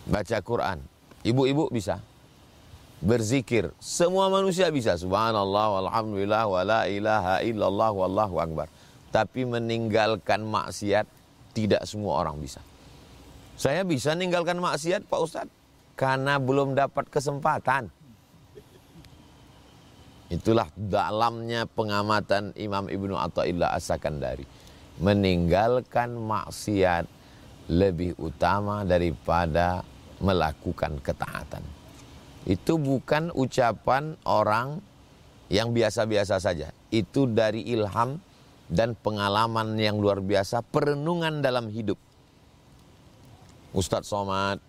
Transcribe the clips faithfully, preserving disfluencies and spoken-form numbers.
baca Quran. Ibu-ibu bisa. Berzikir, semua manusia bisa. Subhanallah, walhamdulillah, wala ilaha illallah, wallahu akbar. Tapi meninggalkan maksiat, tidak semua orang bisa. Saya bisa meninggalkan maksiat, Pak Ustadz, karena belum dapat kesempatan. Itulah dalamnya pengamatan Imam Ibnu Athaillah As-Sakandari. Meninggalkan maksiat lebih utama daripada melakukan ketaatan. Itu bukan ucapan orang yang biasa-biasa saja. Itu dari ilham dan pengalaman yang luar biasa, perenungan dalam hidup. Ustadz Somad,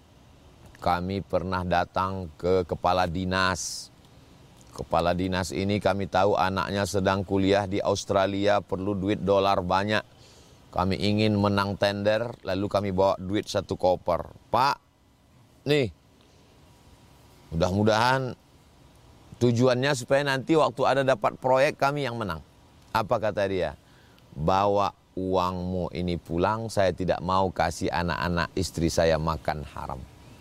kami pernah datang ke kepala dinas. Kepala dinas ini kami tahu anaknya sedang kuliah di Australia, perlu duit dolar banyak. Kami ingin menang tender, lalu kami bawa duit satu koper. Pak, nih, mudah-mudahan tujuannya supaya nanti waktu ada dapat proyek kami yang menang. Apa kata dia? Bawa uangmu ini pulang, saya tidak mau kasih anak-anak istri saya makan haram.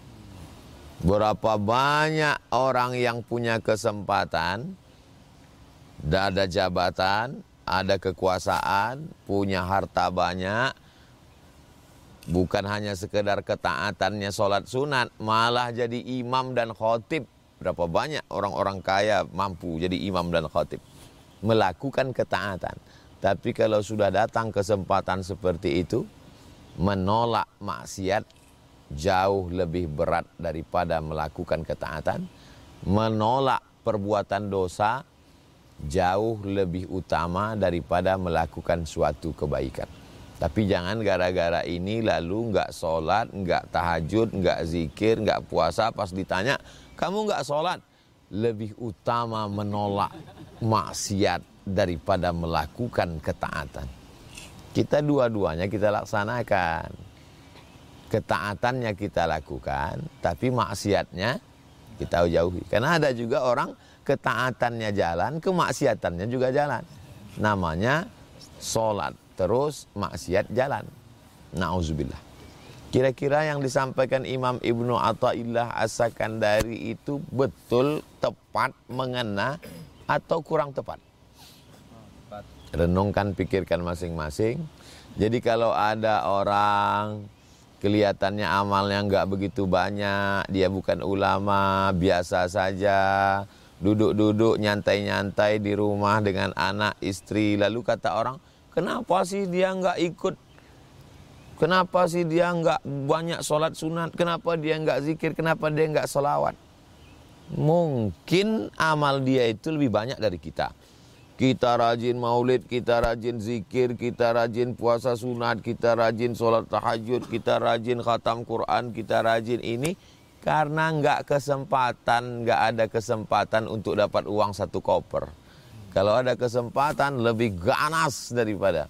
Berapa banyak orang yang punya kesempatan, ada jabatan, ada kekuasaan, punya harta banyak, bukan hanya sekedar ketaatannya sholat sunat, malah jadi imam dan khotib. Berapa banyak orang-orang kaya mampu jadi imam dan khotib, melakukan ketaatan. Tapi kalau sudah datang kesempatan seperti itu, menolak maksiat jauh lebih berat daripada melakukan ketaatan. Menolak perbuatan dosa jauh lebih utama daripada melakukan suatu kebaikan. Tapi jangan gara-gara ini lalu nggak sholat, nggak tahajud, nggak zikir, nggak puasa. Pas ditanya, kamu nggak sholat? Lebih utama menolak maksiat daripada melakukan ketaatan. Kita dua-duanya kita laksanakan. Ketaatannya kita lakukan, tapi maksiatnya kita jauhi. Karena ada juga orang ketaatannya jalan, kemaksiatannya juga jalan. Namanya sholat, terus maksiat jalan. Na'udzubillah. Kira-kira yang disampaikan Imam Ibnu Athaillah As-Sakandari itu betul, tepat, mengena, atau kurang tepat? Renungkan, pikirkan masing-masing. Jadi kalau ada orang kelihatannya amalnya nggak begitu banyak, dia bukan ulama, biasa saja, duduk-duduk nyantai-nyantai di rumah dengan anak istri, lalu kata orang, kenapa sih dia nggak ikut, kenapa sih dia nggak banyak sholat sunat, kenapa dia nggak zikir, kenapa dia nggak sholawat? Mungkin amal dia itu lebih banyak dari kita. Kita rajin maulid, kita rajin zikir, kita rajin puasa sunat, kita rajin sholat tahajud, kita rajin khatam Quran, kita rajin ini. Karena nggak kesempatan, nggak ada kesempatan untuk dapat uang satu koper. Kalau ada kesempatan lebih ganas daripada.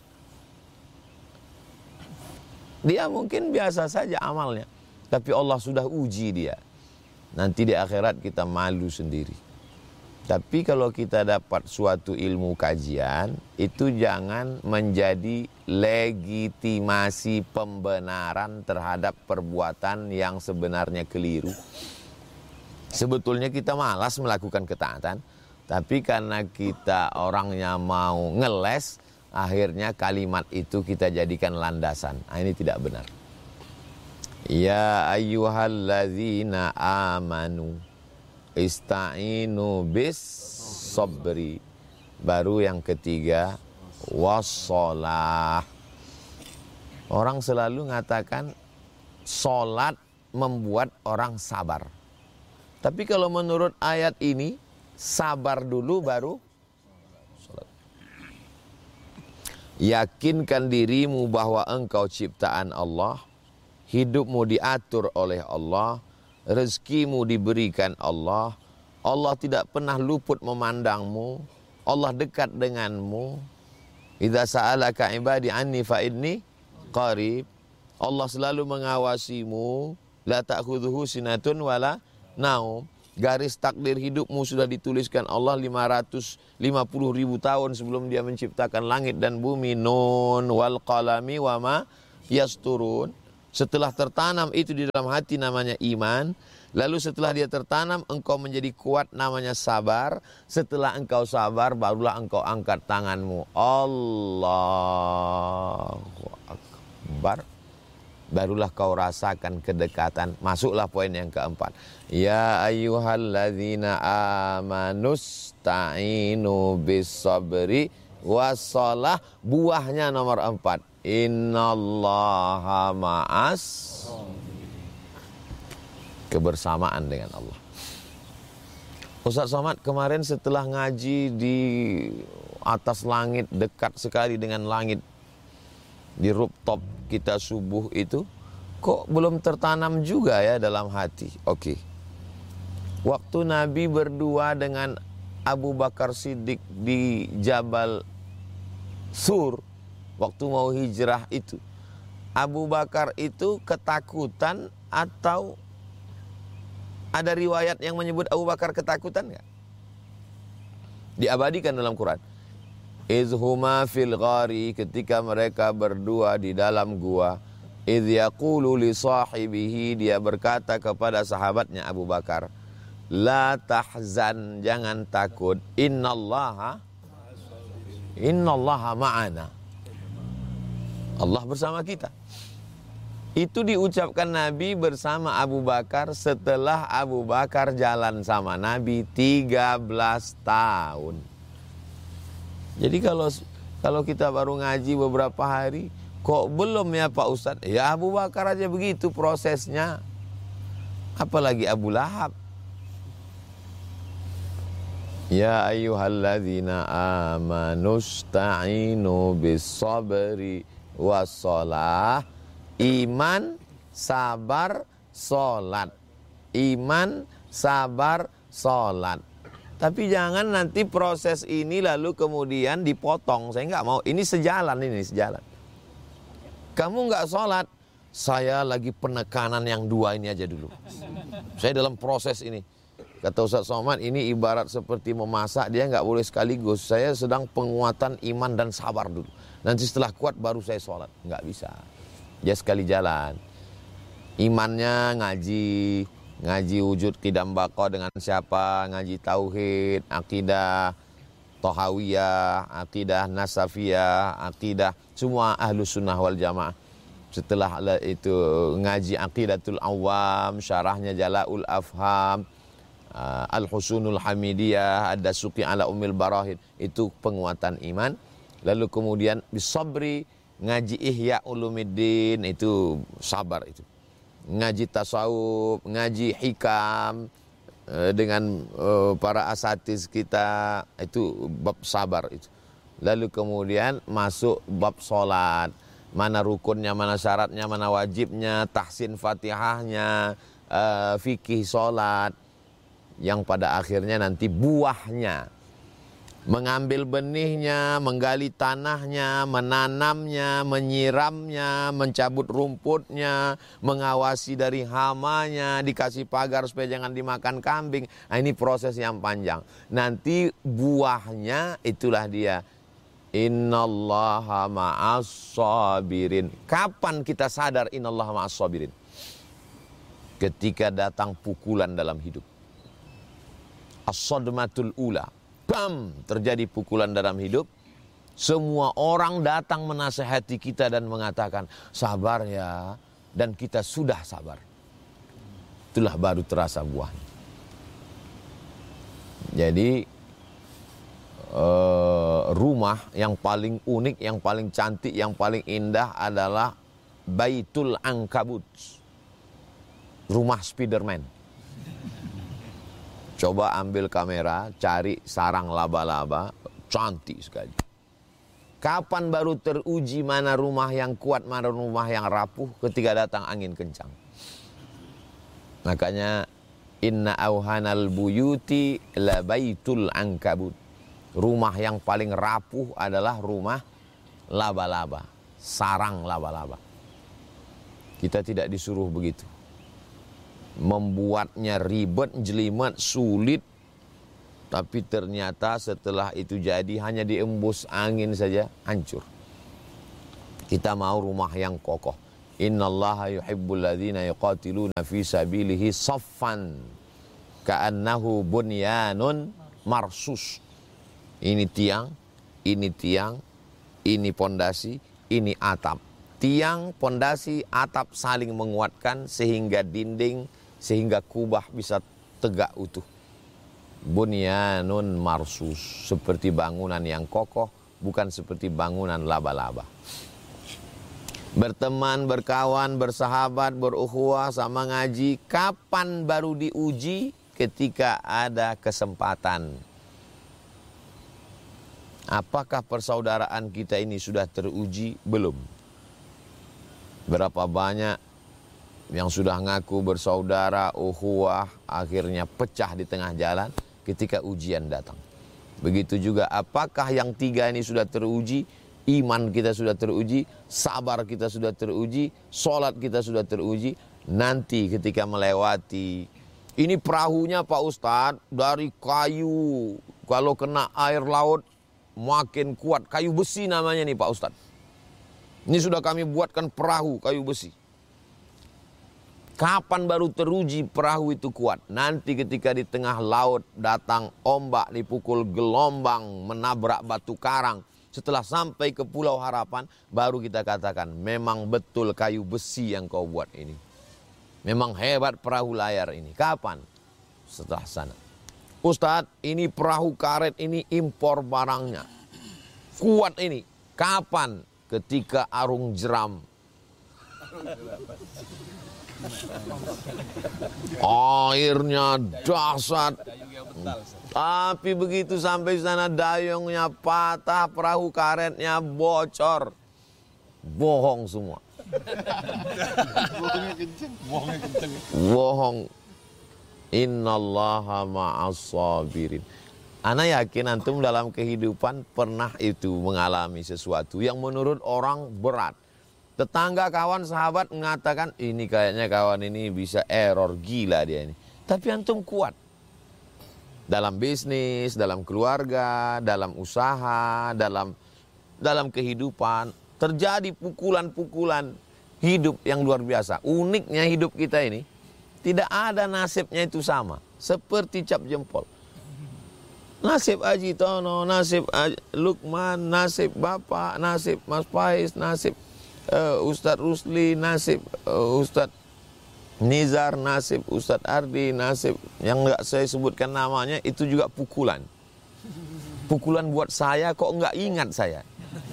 Dia mungkin biasa saja amalnya, tapi Allah sudah uji dia. Nanti di akhirat kita malu sendiri. Tapi kalau kita dapat suatu ilmu kajian, itu jangan menjadi legitimasi pembenaran terhadap perbuatan yang sebenarnya keliru. Sebetulnya kita malas melakukan ketaatan, tapi karena kita orangnya mau ngeles, akhirnya kalimat itu kita jadikan landasan. Nah, ini tidak benar. Ya ayyuhalladzina amanu ista'inu bis sabri. Baru yang ketiga, wassalah. Orang selalu mengatakan sholat membuat orang sabar. Tapi kalau menurut ayat ini, sabar dulu baru sholat. Yakinkan dirimu bahwa engkau ciptaan Allah, hidupmu diatur oleh Allah, rezekimu diberikan Allah, Allah tidak pernah luput memandangmu, Allah dekat denganmu. Idza sa'alaka ibadi anni fa inni qarib. Allah selalu mengawasimu, la ta'khudhuhu sinatun wala naum. Garis takdir hidupmu sudah dituliskan Allah lima ratus lima puluh ribu tahun sebelum dia menciptakan langit dan bumi. Nun wal qalami wa ma yasturun. Setelah tertanam itu di dalam hati namanya iman. Lalu setelah dia tertanam engkau menjadi kuat namanya sabar. Setelah engkau sabar barulah engkau angkat tanganmu. Allahu Akbar. Barulah kau rasakan kedekatan. Masuklah poin yang keempat. Ya ayyuhalladzina amanusta'inu bis-sabri was-shalah. Buahnya nomor empat. Innallaha ma'as kebersamaan dengan Allah. Ustaz Somad kemarin setelah ngaji di atas langit, dekat sekali dengan langit, di rooftop kita subuh itu, kok belum tertanam juga ya dalam hati. Oke. Waktu Nabi berdua dengan Abu Bakar Siddiq di Jabal Sur, waktu mau hijrah itu, Abu Bakar itu ketakutan atau ada riwayat yang menyebut Abu Bakar ketakutan nggak? Diabadikan dalam Quran. Izhuma fil ghari, ketika mereka berdua di dalam gua. Idh yaqulu li sahibihi, dia berkata kepada sahabatnya Abu Bakar, la tahzan, jangan takut, innallaha innallaha ma'ana, Allah bersama kita. Itu diucapkan Nabi bersama Abu Bakar setelah Abu Bakar jalan sama Nabi tiga belas tahun. Jadi kalau kalau kita baru ngaji beberapa hari, kok belum ya Pak Ustadz? Ya Abu Bakar aja begitu prosesnya. Apalagi Abu Lahab. Ya ayyuhalladzina amanusta'inu bis-sabri was-shalah. Iman, sabar, sholat. Iman, sabar, sholat. Tapi jangan nanti proses ini lalu kemudian dipotong. Saya nggak mau. Ini sejalan, ini sejalan. Kamu nggak sholat, saya lagi penekanan yang dua ini aja dulu. Saya dalam proses ini. Kata Ustaz Somad, ini ibarat seperti memasak, dia nggak boleh sekaligus. Saya sedang penguatan iman dan sabar dulu. Nanti setelah kuat baru saya sholat. Nggak bisa. Dia sekali jalan. Imannya ngaji, ngaji wujud qidam baqa dengan siapa, ngaji tauhid, akidah tohawiyah, akidah nasafiyah, akidah semua ahlus sunnah wal jamaah. Setelah itu ngaji aqidatul awam, syarahnya Jala'ul Afham, uh, Al-Husunul Hamidiyah, Ad-Dasuqi ala Ummil Barahin. Itu penguatan iman. Lalu kemudian bisabri, ngaji Ihya Ulumuddin, itu sabar itu. Ngaji tasawuf, ngaji hikam uh, dengan uh, para asatiz kita, itu bab sabar itu. Lalu kemudian masuk bab sholat. Mana rukunnya, mana syaratnya, mana wajibnya, tahsin fatihahnya, uh, fikih sholat. Yang pada akhirnya nanti buahnya. Mengambil benihnya, menggali tanahnya, menanamnya, menyiramnya, mencabut rumputnya, mengawasi dari hamanya, dikasih pagar supaya jangan dimakan kambing. Nah, ini proses yang panjang. Nanti buahnya itulah dia. Innallaha ma'as sabirin. Kapan kita sadar innallaha ma'as sabirin? Ketika datang pukulan dalam hidup. As-sadmatul ula. Bam, terjadi pukulan dalam hidup. Semua orang datang menasihati kita dan mengatakan, sabar ya. Dan kita sudah sabar. Itulah baru terasa buahnya. Jadi uh, rumah yang paling unik, yang paling cantik, yang paling indah adalah Baitul Ankabut. Rumah Spiderman. Coba ambil kamera, cari sarang laba-laba, cantik sekali. Kapan baru teruji mana rumah yang kuat, mana rumah yang rapuh? Ketika datang angin kencang. Makanya inna auhanal buyuti la baitul ankabut. Rumah yang paling rapuh adalah rumah laba-laba, sarang laba-laba. Kita tidak disuruh begitu. Membuatnya ribet, jelimet, sulit. Tapi ternyata setelah itu jadi hanya diembus angin saja hancur. Kita mau rumah yang kokoh. Innallaha yuhibbul ladzina yuqatiluna fi sabilihi saffan ka'annahu bunyanun marsus. Ini tiang, ini tiang, ini pondasi, ini atap. Tiang, pondasi, atap saling menguatkan sehingga dinding, sehingga kubah bisa tegak utuh. Bunyanun marsus, seperti bangunan yang kokoh, bukan seperti bangunan laba-laba. Berteman, berkawan, bersahabat, berukhuwah, sama ngaji, kapan baru diuji? Ketika ada kesempatan. Apakah persaudaraan kita ini sudah teruji? Belum. Berapa banyak yang sudah ngaku bersaudara, ukhuwah, akhirnya pecah di tengah jalan ketika ujian datang. Begitu juga apakah yang tiga ini sudah teruji? Iman kita sudah teruji, sabar kita sudah teruji, sholat kita sudah teruji. Nanti ketika melewati, ini perahunya Pak Ustadz dari kayu, kalau kena air laut makin kuat, kayu besi namanya nih Pak Ustadz. Ini sudah kami buatkan perahu kayu besi. Kapan baru teruji perahu itu kuat? Nanti ketika di tengah laut datang ombak, dipukul gelombang, menabrak batu karang. Setelah sampai ke Pulau Harapan, baru kita katakan, memang betul kayu besi yang kau buat ini. Memang hebat perahu layar ini. Kapan? Setelah sana. Ustadz, ini perahu karet ini impor barangnya. Kuat ini. Kapan? Ketika arung jeram. Airnya dahsyat. Tapi begitu sampai sana dayungnya patah, perahu karetnya bocor. Bohong semua. Bohongnya kenceng. Bohongnya kenceng. Bohong. Innallaha ma'as sabirin. Ana yakin antum dalam kehidupan pernah itu mengalami sesuatu yang menurut orang berat. Tetangga, kawan, sahabat mengatakan, ini kayaknya kawan ini bisa error, gila dia ini. Tapi antum kuat. Dalam bisnis, dalam keluarga, dalam usaha, dalam dalam kehidupan. Terjadi pukulan-pukulan hidup yang luar biasa. Uniknya hidup kita ini, tidak ada nasibnya itu sama. Seperti cap jempol. Nasib Haji Tono, nasib Haji Lukman, nasib Bapak, nasib Mas Faiz, nasib uh, Ustadz Rusli, nasib uh, Ustadz Nizar, nasib Ustadz Ardi, nasib yang enggak saya sebutkan namanya, itu juga pukulan. Pukulan buat saya kok enggak ingat saya.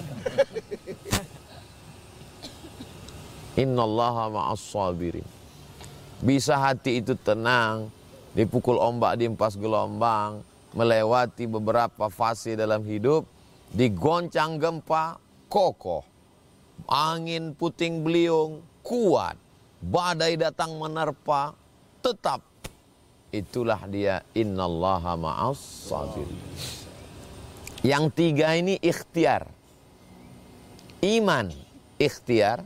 Innallaha ma'as sabirin. Bisa hati itu tenang, dipukul ombak, diempas gelombang, melewati beberapa fase dalam hidup, digoncang gempa, kokoh. Angin puting beliung, kuat. Badai datang menerpa, tetap. Itulah dia, innallaha ma'as sabirin. Yang tiga ini ikhtiar. Iman, ikhtiar.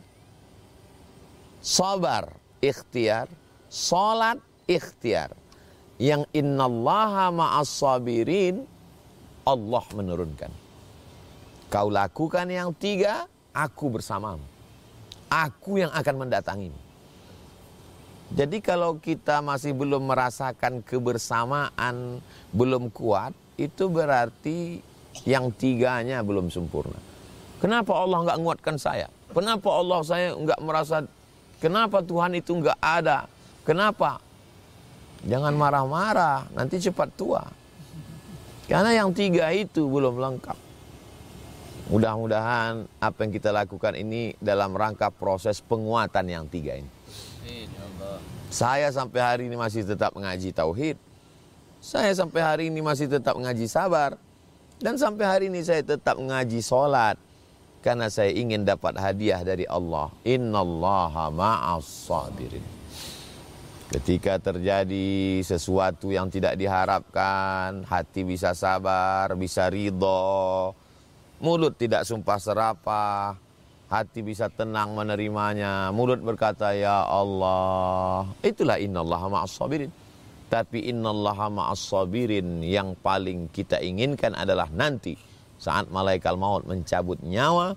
Sabar, ikhtiar. Salat, ikhtiar. Yang innallaha ma'as sabirin, Allah menurunkan. Kau lakukan yang tiga, aku bersamamu. Aku yang akan mendatangimu. Jadi kalau kita masih belum merasakan kebersamaan, belum kuat, itu berarti yang tiganya belum sempurna. Kenapa Allah enggak nguatkan saya? Kenapa Allah saya enggak merasa, kenapa Tuhan itu enggak ada? Kenapa? Jangan marah-marah, nanti cepat tua. Karena yang tiga itu belum lengkap. Mudah-mudahan apa yang kita lakukan ini dalam rangka proses penguatan yang tiga ini. Saya sampai hari ini masih tetap mengaji tauhid. Saya sampai hari ini masih tetap mengaji sabar. Dan sampai hari ini saya tetap mengaji sholat. Karena saya ingin dapat hadiah dari Allah. Innallaha ma'as sabirin. Ketika terjadi sesuatu yang tidak diharapkan, hati bisa sabar, bisa ridho, mulut tidak sumpah serapah, hati bisa tenang menerimanya, mulut berkata ya Allah. Itulah innallaha ma'as sabirin. Tapi innallaha ma'as sabirin yang paling kita inginkan adalah nanti saat malaikat maut mencabut nyawa,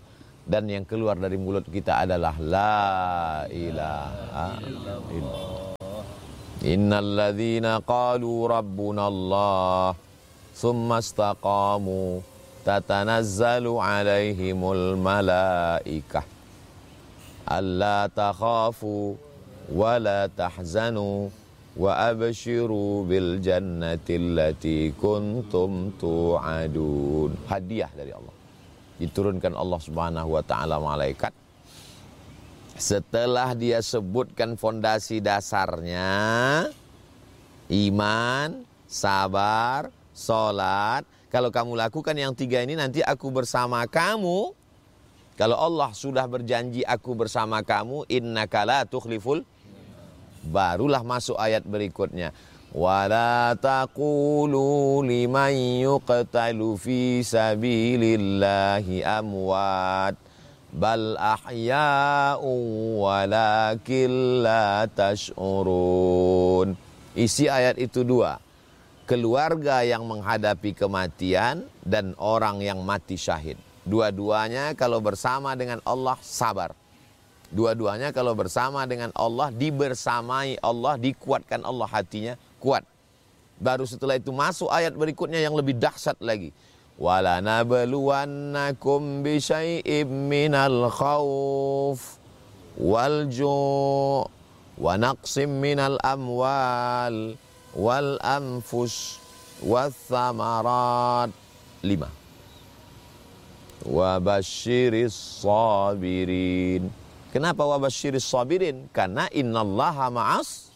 dan yang keluar dari mulut kita adalah la ilaha illallah. Innal ladzina qalu rabbunallah tsumma istaqamu tatanazzalu alaihimul malaikah alla takhafu wa la tahzanu wa abshiru bil jannati allati kuntum tu'adun. Hadiah dari Allah. Diturunkan Allah Subhanahu wa taala malaikat. Setelah dia sebutkan fondasi dasarnya, iman, sabar, salat. Kalau kamu lakukan yang tiga ini, nanti aku bersama kamu. Kalau Allah sudah berjanji aku bersama kamu, innaka la tukhliful, barulah masuk ayat berikutnya. Wala taqulu liman yuqtalu fi sabilillahi amwat bal ahya'un walakin la tash'urun. Isi ayat itu dua. Keluarga yang menghadapi kematian dan orang yang mati syahid. Dua-duanya kalau bersama dengan Allah sabar. Dua-duanya kalau bersama dengan Allah, dibersamai Allah, dikuatkan Allah hatinya, kuat. Baru setelah itu masuk ayat berikutnya yang lebih dahsyat lagi. Wala nabluwannakum bi syai'im minal khauf wal ju' wa naqsim minal amwal wal anfus wath thamarat. Lima. Wa basyiris sabirin. Kenapa wa basyiris sabirin? Karena innallaha ma'as.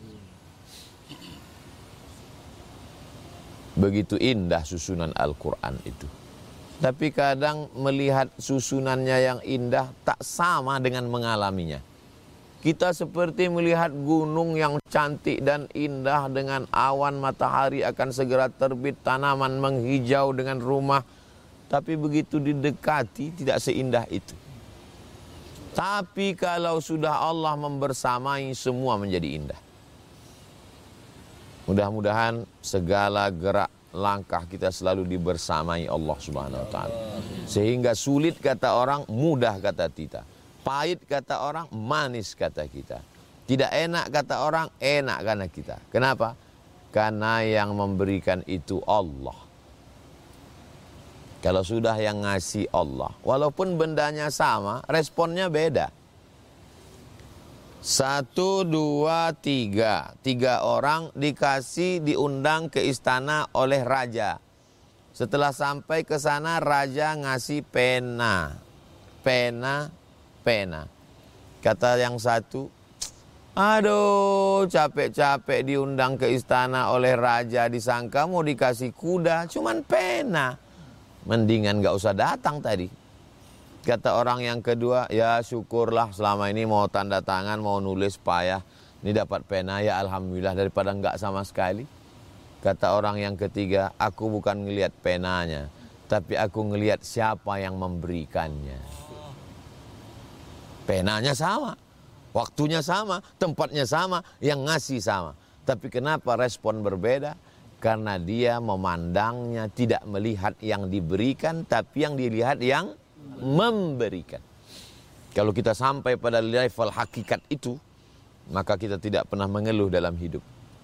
Begitu indah susunan Al-Quran itu. Tapi kadang melihat susunannya yang indah tak sama dengan mengalaminya. Kita seperti melihat gunung yang cantik dan indah dengan awan matahari akan segera terbit, tanaman menghijau dengan rumah. Tapi begitu didekati tidak seindah itu. Tapi kalau sudah Allah membersamai, semua menjadi indah. Mudah-mudahan segala gerak langkah kita selalu dibersamai Allah Subhanahu wa taala. Sehingga sulit kata orang, mudah kata kita. Pahit kata orang, manis kata kita. Tidak enak kata orang, enak karena kita. Kenapa? Karena yang memberikan itu Allah. Kalau sudah yang ngasih Allah, walaupun bendanya sama, responnya beda. Satu, dua, tiga. Tiga orang dikasih, diundang ke istana oleh raja. Setelah sampai ke sana, raja ngasih pena. Pena, pena. Kata yang satu, aduh capek-capek diundang ke istana oleh raja, disangka mau dikasih kuda, cuman pena. Mendingan gak usah datang tadi. Kata orang yang kedua, ya syukurlah selama ini mau tanda tangan, mau nulis payah. Ini dapat pena, ya alhamdulillah daripada gak sama sekali. Kata orang yang ketiga, aku bukan ngelihat penanya, tapi aku ngelihat siapa yang memberikannya. Penanya sama, waktunya sama, tempatnya sama, yang ngasih sama. Tapi kenapa respon berbeda? Karena dia memandangnya tidak melihat yang diberikan, tapi yang dilihat yang memberikan. Kalau kita sampai pada level hakikat itu, maka kita tidak pernah mengeluh dalam hidup.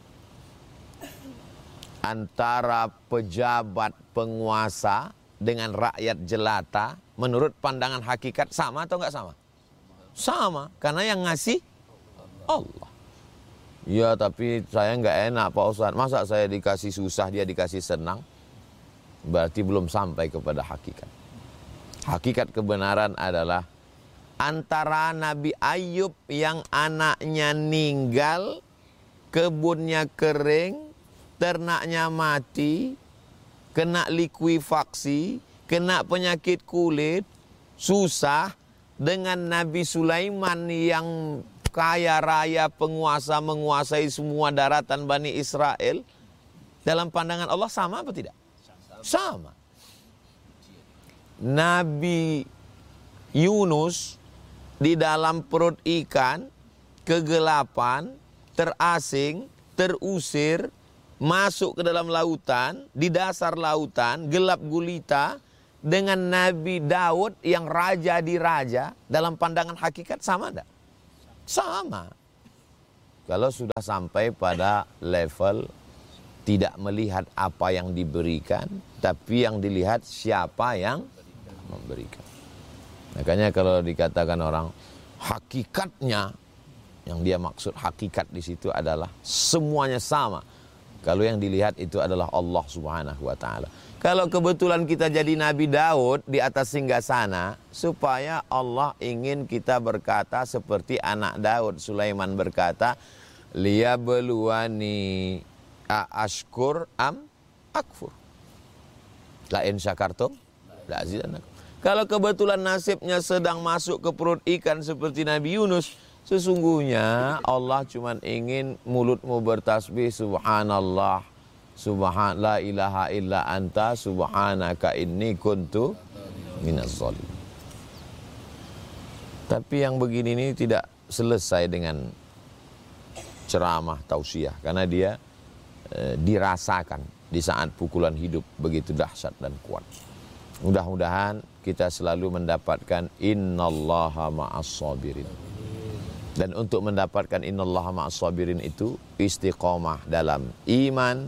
Antara pejabat penguasa dengan rakyat jelata, menurut pandangan hakikat sama atau enggak sama? Sama, karena yang ngasih Allah. Ya tapi saya enggak enak Pak Ustadz, masa saya dikasih susah, dia dikasih senang? Berarti belum sampai kepada hakikat. Hakikat kebenaran adalah antara Nabi Ayub yang anaknya meninggal, kebunnya kering, ternaknya mati, kena likuifaksi, kena penyakit kulit, susah, dengan Nabi Sulaiman yang kaya raya, penguasa, menguasai semua daratan Bani Israel. Dalam pandangan Allah sama apa tidak? Sama. Nabi Yunus di dalam perut ikan, kegelapan, terasing, terusir, masuk ke dalam lautan, di dasar lautan, gelap gulita, dengan Nabi Daud yang raja di raja, dalam pandangan hakikat sama enggak? Sama. Kalau sudah sampai pada level tidak melihat apa yang diberikan, tapi yang dilihat siapa yang memberikan. Makanya kalau dikatakan orang hakikatnya, yang dia maksud hakikat di situ adalah semuanya sama. Kalau yang dilihat itu adalah Allah Subhanahu wa taala. Kalau kebetulan kita jadi Nabi Daud di atas singgasana, supaya Allah ingin kita berkata seperti anak Daud. Sulaiman berkata, liyabluwani aashkur am akfur. La in syakartum la azidannakum. Kalau kebetulan nasibnya sedang masuk ke perut ikan seperti Nabi Yunus, sesungguhnya Allah cuma ingin mulutmu bertasbih subhanallah, subhan la ilaha illa anta, subhanaka inni kuntu minaz zalimin. Tapi yang begini ini tidak selesai dengan ceramah tausiah, karena dia e, dirasakan di saat pukulan hidup begitu dahsyat dan kuat. Mudah-mudahan kita selalu mendapatkan innallaha ma'as sabirin. Dan untuk mendapatkan innallaha ma'as sabirin itu istiqomah dalam iman,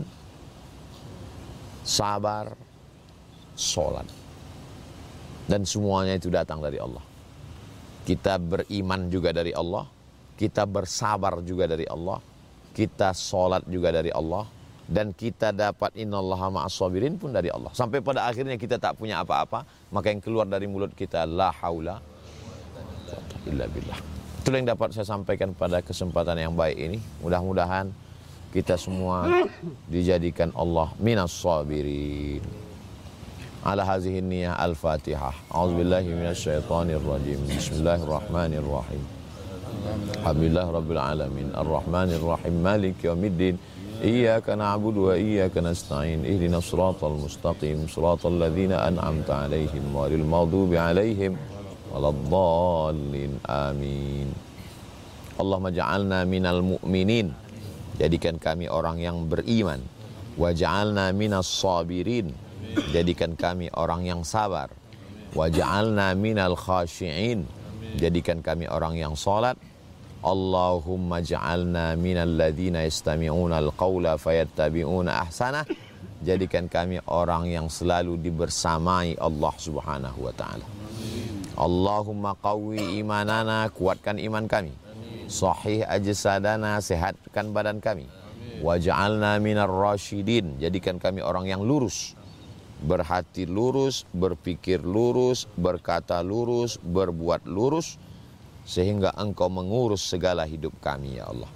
sabar, sholat. Dan semuanya itu datang dari Allah. Kita beriman juga dari Allah, kita bersabar juga dari Allah, kita sholat juga dari Allah, dan kita dapat innallaha ma'as sabirin pun dari Allah. Sampai pada akhirnya kita tak punya apa-apa, maka yang keluar dari mulut kita la haula illa billah. Itulah yang dapat saya sampaikan pada kesempatan yang baik ini. Mudah-mudahan kita semua dijadikan Allah minas sabirin. Ala hazihi niyah al-Fatihah. A'udzubillahi minasyaitonir rajim. Bismillahirrahmanirrahim. Alhamdulillah rabbil alamin. Ar-Rahmanir Rahim. Maliki yaumiddin. Iyyaka na'budu wa iyyaka nasta'in. Ihdinas siratal mustaqim. Siratal ladzina an'amta 'alaihim ghairil maghdubi 'alaihim waladdallin. Amin. Allahumma ja'alna minal mu'minin. Jadikan kami orang yang beriman. Wa ja'alna minas sabirin. Jadikan kami orang yang sabar. Wa ja'alna minal khashi'in. Jadikan kami orang yang salat. Allahumma ja'alna minal ladzina yastami'una al-qawla fayattabi'una ahsanah. Jadikan kami orang yang selalu dibersamai Allah Subhanahu wa taala. Allahumma qawwi imanana, kuatkan iman kami. Sahih ajsadana, sehatkan badan kami. Waj'alna minar rasyidin, jadikan kami orang yang lurus. Berhati lurus, berpikir lurus, berkata lurus, berbuat lurus, sehingga engkau mengurus segala hidup kami, ya Allah.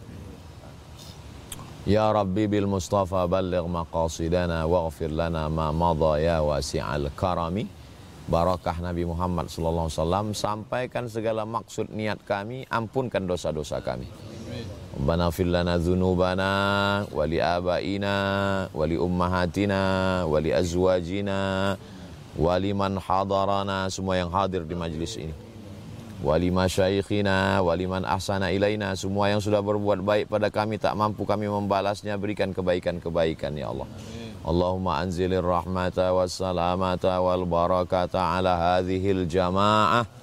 Ya Rabbi bil Mustafa balligh maqasidana waghfir lana ma madha ya wasi'al karami. Barakah Nabi Muhammad sallallahu alaihi wasallam, sampaikan segala maksud niat kami, ampunkan dosa-dosa kami. Rabbana fir lana dzunubana wa li abaina wa li ummahatina wa li azwajina wa liman hadarana, semua yang hadir di majlis ini. Wa li masyayikhina wa liman ahsana ilaina, semua yang sudah berbuat baik pada kami tak mampu kami membalasnya, berikan kebaikan-kebaikan ya Allah. Allahumma anzilir rahmata wassalamata wal barakata ala hadhil jamaah.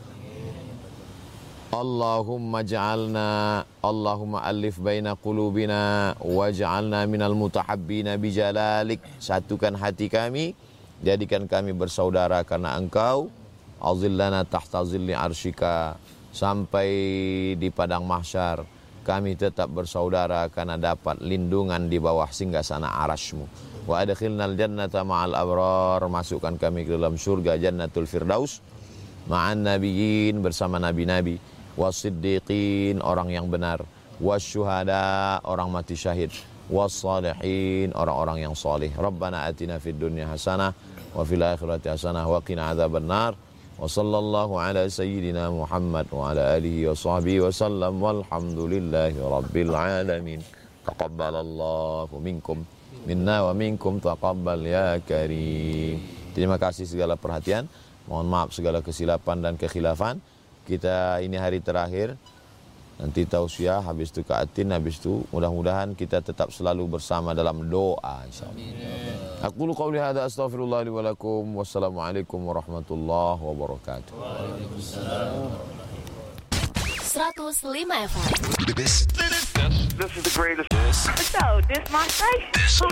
Allahumma ja'alna, Allahumma alif baina qulubina waj'alna minal mutahabbina bijalalik. Satukan hati kami, jadikan kami bersaudara karena Engkau. Azillana tahta zilli arsyika, sampai di padang mahsyar kami tetap bersaudara karena dapat lindungan di bawah singgasana arasy-Mu. Wa adkhilnal jannata ma'al abrar, masukkan kami ke dalam surga Jannatul Firdaus ma'an nabiyyin, bersama nabi-nabi, wasiddiqin, orang yang benar, wasyuhada, orang mati syahid, wassalihin, orang-orang yang salih. Rabbana atina fid dunya hasanah wa fil akhirati hasanah wa qina adzabannar. Wa sallallahu ala sayyidina Muhammad wa ala alihi wa sahbihi wa sallam walhamdulillahi rabbil alamin. Taqabbalallahu minkum minna wa minkum taqabbal ya karim. Terima kasih segala perhatian. Mohon maaf segala kesilapan dan kekhilafan. Kita ini hari terakhir Nanti tausiah, habis itu kaatin, habis itu mudah-mudahan kita tetap selalu bersama dalam doa insyaallah. Aqulu qawli hadza astaghfirullah li wa lakum. Wassalamualaikum warahmatullahi wabarakatuh. seratus lima F M. This, this, this is the greatest. So, this my station.